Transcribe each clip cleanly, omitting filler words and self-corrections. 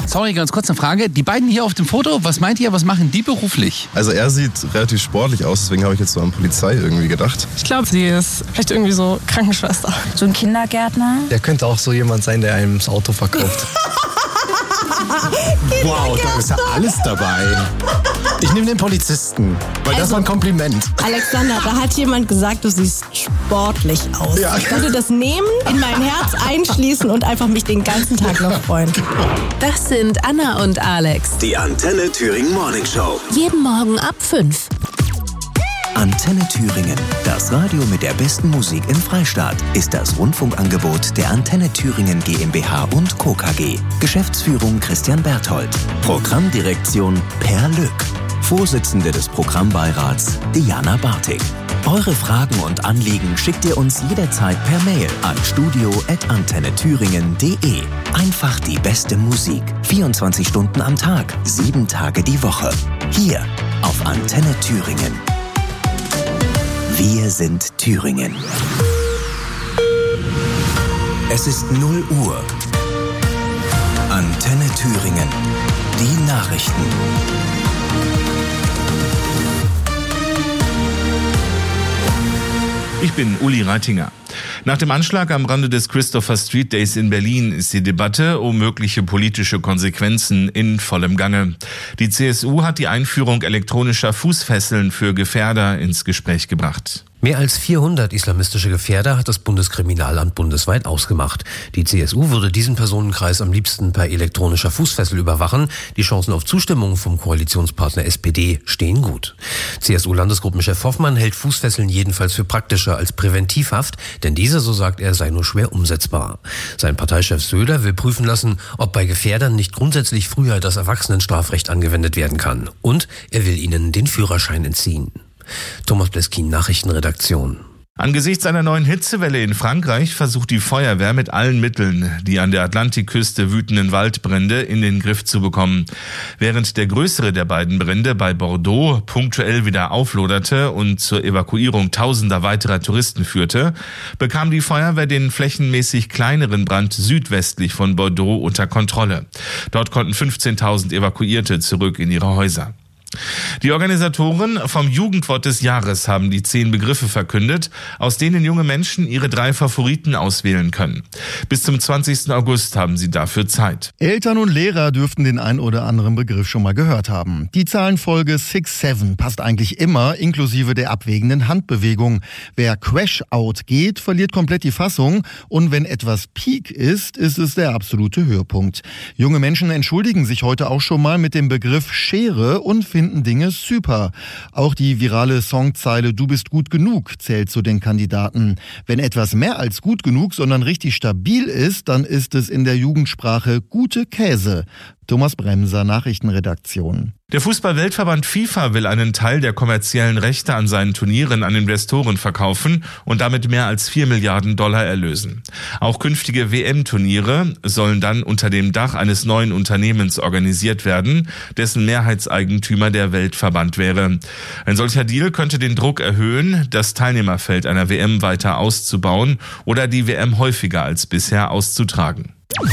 Sorry, ganz kurz eine Frage. Die beiden hier auf dem Foto, was meint ihr, was machen die beruflich? Also er sieht relativ sportlich aus, deswegen habe ich jetzt so an Polizei irgendwie gedacht. Ich glaube, sie ist vielleicht irgendwie so Krankenschwester. So ein Kindergärtner. Der könnte auch so jemand sein, der einem das Auto verkauft. Wow, da ist ja alles dabei. Ich nehme den Polizisten, weil das war ein Kompliment. Alexander, da hat jemand gesagt, du siehst sportlich aus. Ja. Ich würde das nehmen, in mein Herz einschließen und einfach mich den ganzen Tag noch freuen. Das sind Anna und Alex. Die Antenne Thüringen Morning Show. Jeden Morgen ab 5. Antenne Thüringen, das Radio mit der besten Musik im Freistaat, ist das Rundfunkangebot der Antenne Thüringen GmbH und Co. KG. Geschäftsführung Christian Berthold. Programmdirektion Per Lück. Vorsitzende des Programmbeirats Diana Bartik. Eure Fragen und Anliegen schickt ihr uns jederzeit per Mail an studio@antennethüringen.de. Einfach die beste Musik. 24 Stunden am Tag, 7 Tage die Woche. Hier auf Antenne Thüringen. Wir sind Thüringen. Es ist 0 Uhr. Antenne Thüringen. Die Nachrichten. Ich bin Uli Reitinger. Nach dem Anschlag am Rande des Christopher Street Days in Berlin ist die Debatte um mögliche politische Konsequenzen in vollem Gange. Die CSU hat die Einführung elektronischer Fußfesseln für Gefährder ins Gespräch gebracht. Mehr als 400 islamistische Gefährder hat das Bundeskriminalamt bundesweit ausgemacht. Die CSU würde diesen Personenkreis am liebsten per elektronischer Fußfessel überwachen. Die Chancen auf Zustimmung vom Koalitionspartner SPD stehen gut. CSU-Landesgruppenchef Hoffmann hält Fußfesseln jedenfalls für praktischer als Präventivhaft, denn diese, so sagt er, sei nur schwer umsetzbar. Sein Parteichef Söder will prüfen lassen, ob bei Gefährdern nicht grundsätzlich früher das Erwachsenenstrafrecht angewendet werden kann. Und er will ihnen den Führerschein entziehen. Thomas Bleskin, Nachrichtenredaktion. Angesichts einer neuen Hitzewelle in Frankreich versucht die Feuerwehr mit allen Mitteln, die an der Atlantikküste wütenden Waldbrände in den Griff zu bekommen. Während der größere der beiden Brände bei Bordeaux punktuell wieder aufloderte und zur Evakuierung tausender weiterer Touristen führte, bekam die Feuerwehr den flächenmäßig kleineren Brand südwestlich von Bordeaux unter Kontrolle. Dort konnten 15.000 Evakuierte zurück in ihre Häuser. Die Organisatoren vom Jugendwort des Jahres haben die 10 Begriffe verkündet, aus denen junge Menschen ihre 3 Favoriten auswählen können. Bis zum 20. August haben sie dafür Zeit. Eltern und Lehrer dürften den ein oder anderen Begriff schon mal gehört haben. Die Zahlenfolge 6-7 passt eigentlich immer, inklusive der abwägenden Handbewegung. Wer Crash-Out geht, verliert komplett die Fassung. Und wenn etwas Peak ist, ist es der absolute Höhepunkt. Junge Menschen entschuldigen sich heute auch schon mal mit dem Begriff Schere und finden Dinge super. Auch die virale Songzeile "Du bist gut genug" zählt zu den Kandidaten. Wenn etwas mehr als gut genug, sondern richtig stabil ist, dann ist es in der Jugendsprache gute Käse. Thomas Bremser, Nachrichtenredaktion. Der Fußball-Weltverband FIFA will einen Teil der kommerziellen Rechte an seinen Turnieren an Investoren verkaufen und damit mehr als $4 Milliarden erlösen. Auch künftige WM-Turniere sollen dann unter dem Dach eines neuen Unternehmens organisiert werden, dessen Mehrheitseigentümer der Weltverband wäre. Ein solcher Deal könnte den Druck erhöhen, das Teilnehmerfeld einer WM weiter auszubauen oder die WM häufiger als bisher auszutragen.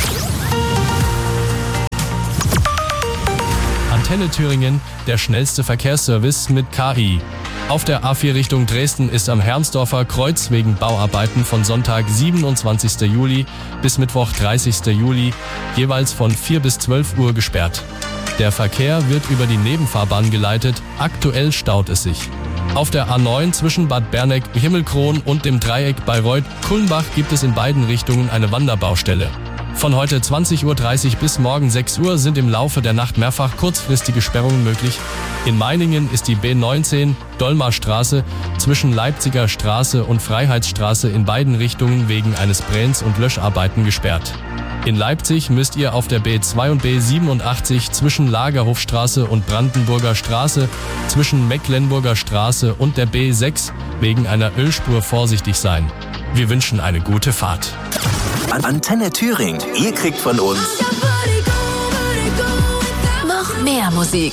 Antenne Thüringen, der schnellste Verkehrsservice mit KI. Auf der A4 Richtung Dresden ist am Hermsdorfer Kreuz wegen Bauarbeiten von Sonntag 27. Juli bis Mittwoch 30. Juli jeweils von 4 bis 12 Uhr gesperrt. Der Verkehr wird über die Nebenfahrbahn geleitet, aktuell staut es sich. Auf der A9 zwischen Bad Berneck, Himmelkron und dem Dreieck Bayreuth-Kulmbach gibt es in beiden Richtungen eine Wanderbaustelle. Von heute 20.30 Uhr bis morgen 6 Uhr sind im Laufe der Nacht mehrfach kurzfristige Sperrungen möglich. In Meiningen ist die B19 Dolmarstraße zwischen Leipziger Straße und Freiheitsstraße in beiden Richtungen wegen eines Brenns und Löscharbeiten gesperrt. In Leipzig müsst ihr auf der B2 und B87 zwischen Lagerhofstraße und Brandenburger Straße, zwischen Mecklenburger Straße und der B6 wegen einer Ölspur vorsichtig sein. Wir wünschen eine gute Fahrt. Antenne Thüringen, ihr kriegt von uns noch mehr Musik.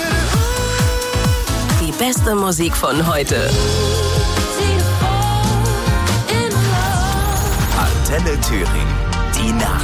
Die beste Musik von heute. Antenne Thüringen, die Nachrichten.